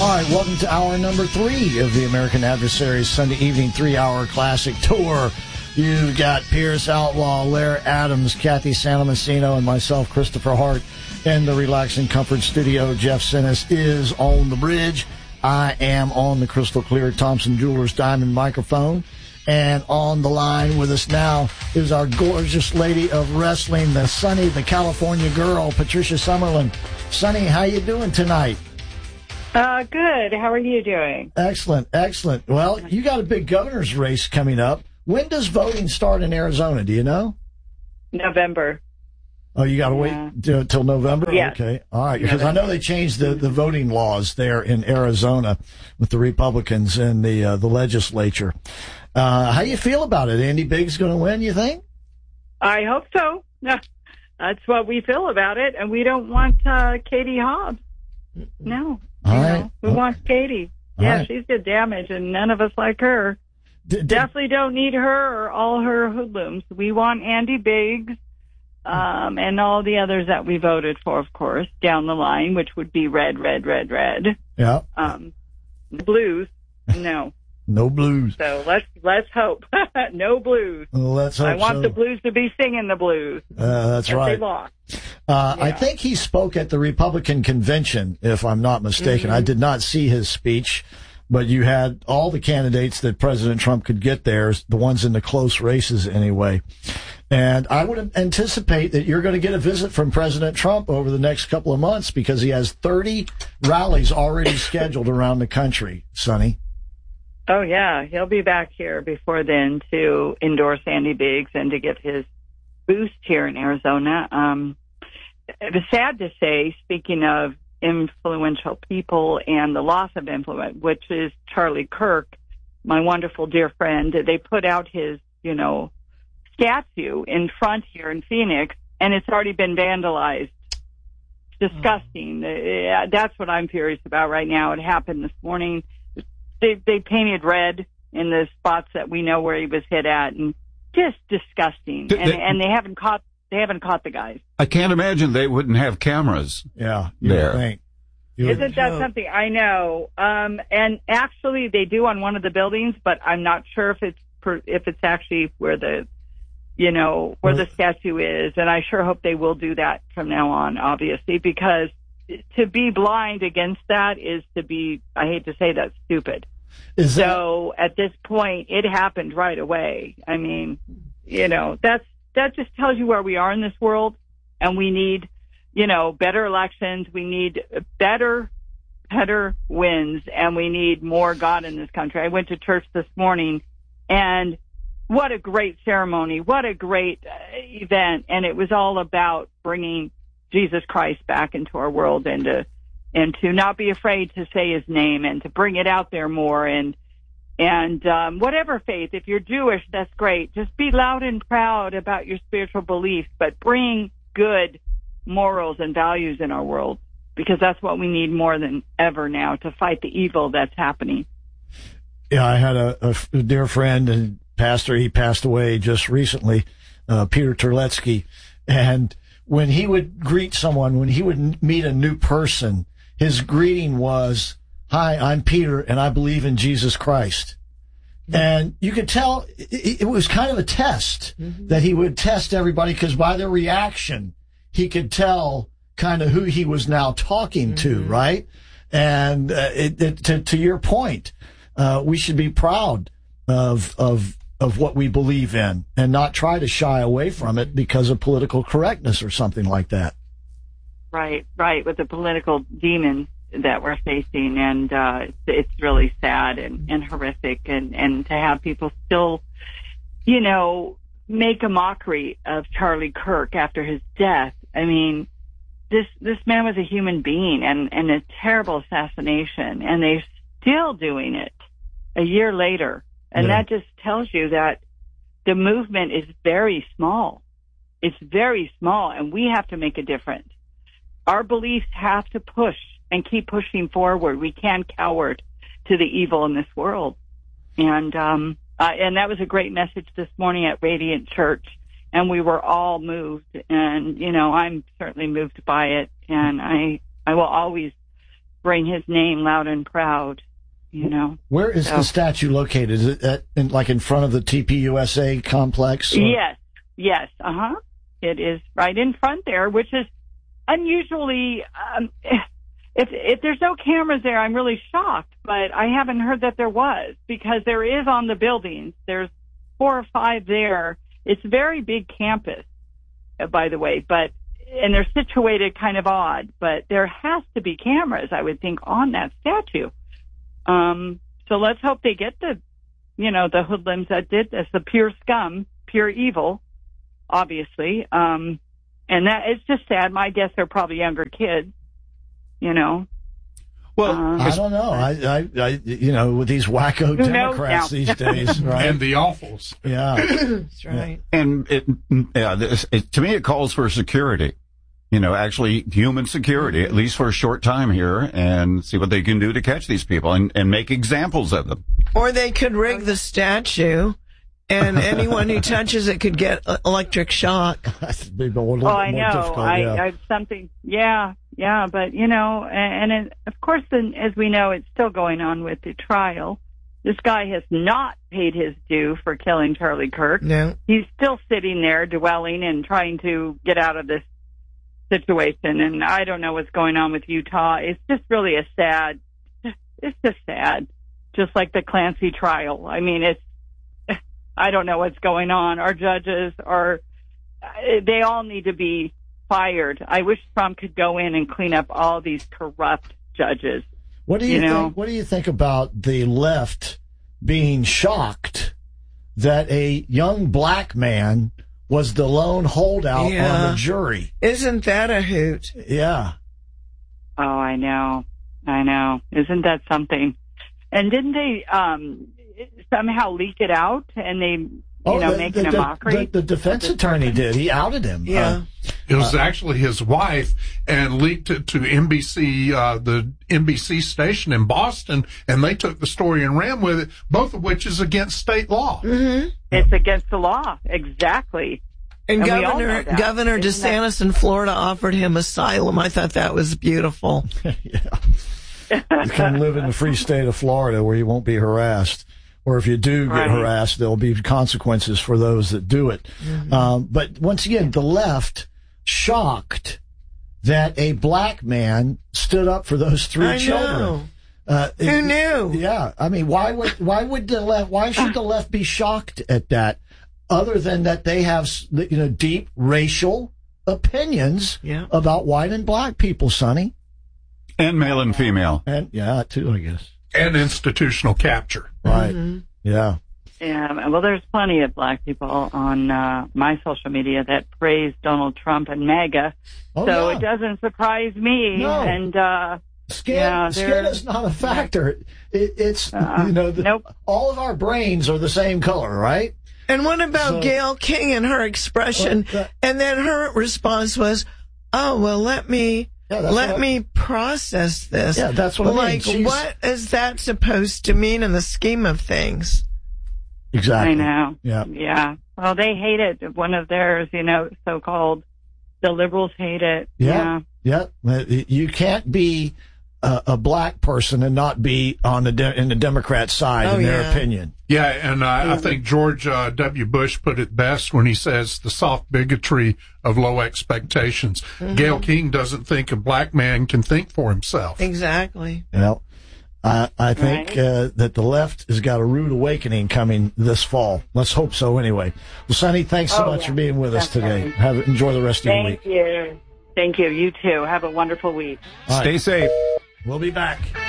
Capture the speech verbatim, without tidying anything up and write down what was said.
All right, welcome to hour number three of the American Adversaries Sunday evening three-hour classic tour. You've got Pierce Outlaw, Lair Adams, Kathy Santomassino, and myself, Christopher Hart, in the Relax and Comfort studio. Jeff Sinis is on the bridge. I am on the crystal clear Thompson Jewelers Diamond microphone. And on the line with us now is our gorgeous lady of wrestling, the Sunny, the California girl, Patricia Summerlin. Sunny, how you doing tonight? Uh, good. How are you doing? Excellent, excellent. Well, you got a big governor's race coming up. When does voting start in Arizona? Do you know? November. Oh, you got to yeah. wait till, till November? Yeah. Okay. All right. Because I know they changed the, the voting laws there in Arizona with the Republicans and the uh, the legislature. Uh, how you feel about it? Andy Biggs going to win, you think? I hope so. That's what we feel about it, and we don't want uh, Katie Hobbs. No. All you right. know, who oh. wants Katie? All yeah, right. she's did damage, and none of us like her. D- d- Definitely don't need her or all her hoodlums. We want Andy Biggs um, and all the others that we voted for, of course, down the line, which would be red, red, red, red. Yeah. Um, blues, no. No blues. So let's let's hope. No blues. Let's hope I want so. the blues to be singing the blues. Uh, that's right. They lost. Uh, yeah. I think he spoke at the Republican convention, if I'm not mistaken. Mm-hmm. I did not see his speech, but you had all the candidates that President Trump could get there, the ones in the close races anyway. And I would anticipate that you're going to get a visit from President Trump over the next couple of months because he has thirty rallies already scheduled around the country, Sonny. Oh, yeah. He'll be back here before then to endorse Andy Biggs and to get his boost here in Arizona. Um, it was sad to say, speaking of influential people and the loss of influence, which is Charlie Kirk, my wonderful dear friend. They put out his, you know, statue in front here in Phoenix, and it's already been vandalized. It's disgusting. Uh, that's what I'm furious about right now. It happened this morning. They they painted red in the spots that we know where he was hit at, and just disgusting. They, and and they haven't caught they haven't caught the guys. I can't imagine they wouldn't have cameras. Yeah, you there. Would think. You Isn't would, that something? I know. Um, and actually, they do on one of the buildings, but I'm not sure if it's per, if it's actually where the you know where well, the statue is. And I sure hope they will do that from now on, obviously, because to be blind against that is to be, I hate to say that, stupid. Is that, so at this point, it happened right away. I mean, you know, that's that just tells you where we are in this world, and we need, you know, better elections. We need better, better wins, and we need more God in this country. I went to church this morning, and what a great ceremony. What a great uh, event. And it was all about bringing Jesus Christ back into our world and to and to not be afraid to say his name and to bring it out there more. And and um, whatever faith, if you're Jewish, that's great. Just be loud and proud about your spiritual beliefs, but bring good morals and values in our world, because that's what we need more than ever now to fight the evil that's happening. Yeah, I had a, a dear friend and pastor. He passed away just recently, uh, Peter Terletsky. And when he would greet someone, when he would meet a new person, his greeting was, "Hi, I'm Peter, and I believe in Jesus Christ." And you could tell it, it was kind of a test mm-hmm. that he would test everybody, because by their reaction, he could tell kind of who he was now talking to, mm-hmm. right? And uh, it, it, to, to your point, uh, we should be proud of of of what we believe in and not try to shy away from it because of political correctness or something like that. Right, right, with the political demons that we're facing, and uh, it's, it's really sad and, and horrific, and, and to have people still, you know, make a mockery of Charlie Kirk after his death. I mean, this this man was a human being, and, and a terrible assassination, and they're still doing it a year later. And yeah. that just tells you that the movement is very small. It's very small, and we have to make a difference. Our beliefs have to push and keep pushing forward. We can't cower to the evil in this world. And um, uh, and that was a great message this morning at Radiant Church, and we were all moved. And, you know, I'm certainly moved by it, and I I will always bring his name loud and proud, you know. Where is so. the statue located? Is it at, in, like in front of the T P U S A complex? Or? Yes, yes, uh-huh. It is right in front there, which is unusually, um, if, if there's no cameras there, I'm really shocked, but I haven't heard that there was, because there is on the buildings. There's four or five there. It's a very big campus, uh, by the way, but, and they're situated kind of odd, but there has to be cameras, I would think, on that statue. Um, so let's hope they get the, you know, the hoodlums that did this, the pure scum, pure evil, obviously. Um, and that, it's just sad. My guess they're probably younger kids, you know. Well, uh, I don't know. I, I, I, you know, with these wacko Democrats these days, right? And the awfuls. Yeah. That's right. and it, yeah, this, it, to me, it calls for security. You know, actually human security, at least for a short time here, and see what they can do to catch these people and, and make examples of them. Or they could rig the statue, and anyone who touches it could get electric shock. That's a little Oh, I more know. difficult, I, yeah. I something. Yeah, yeah. But you know, and, and it, of course, then, as we know, it's still going on with the trial. This guy has not paid his due for killing Charlie Kirk. No. He's still sitting there, dwelling and trying to get out of this situation. And I don't know what's going on with Utah. It's just really a sad. It's just sad, just like the Clancy trial. I mean, it's. I don't know what's going on. Our judges are, they all need to be fired. I wish Trump could go in and clean up all these corrupt judges. What do you, you know? think? What do you think about the left being shocked that a young black man was the lone holdout Yeah. on the jury? Isn't that a hoot? Yeah. Oh, I know. I know. Isn't that something? And didn't they um, somehow leak it out and they, you Oh, know, the, making the, a the, mockery? The, the defense attorney did. He outed him. Yeah. Uh, It was actually his wife, and leaked it to N B C, uh, the N B C station in Boston, and they took the story and ran with it, both of which is against state law. Mm-hmm. It's against the law. Exactly. And, And we all Governor know that. Governor Isn't that- DeSantis in Florida offered him asylum. I thought that was beautiful. yeah. You can live in the free state of Florida where you won't be harassed. Or if you do get Right. harassed, there'll be consequences for those that do it. Mm-hmm. Um, but once again, the left shocked that a black man stood up for those three I children. know. Uh, Who it- knew? Yeah, I mean, why would why would the left? Why should the left be shocked at that? Other than that, they have you know deep racial opinions Yeah. about white and black people, Sonny, And male and female. and yeah, too, I guess. And institutional capture. Right? Mm-hmm. Yeah. Yeah, well, there's plenty of black people on uh, my social media that praise Donald Trump and MAGA, Oh, so yeah. it doesn't surprise me. No. And uh, Skin, Yeah, skin they're- is not a factor. It, it's Uh-uh. you know the, Nope. all of our brains are the same color, right? And what about So- Gayle King and her expression? Well, that- And then her response was, "Oh well, let me Yeah, that's let what I- me process this." Yeah, that's what I mean. Like, She's- what is that supposed to mean in the scheme of things? Exactly. I know. Yeah. Yeah. Well, they hate it. One of theirs, you know, so-called, the liberals hate it. Yeah. Yeah. Uh, You can't be a, a black person and not be on the de- in the Democrat side Oh, in their yeah. opinion. Yeah, and I, I think George uh, W. Bush put it best when he says the soft bigotry of low expectations. Mm-hmm. Gayle King doesn't think a black man can think for himself. Exactly. You know, I, I think Right. uh, that the left has got a rude awakening coming this fall. Let's hope so. Anyway, well, Sonny, thanks so Oh, much yeah. for being with us today. Definitely. Have enjoy the rest of your week. Thank you. Thank you. You too. Have a wonderful week. All right. Stay safe. We'll be back.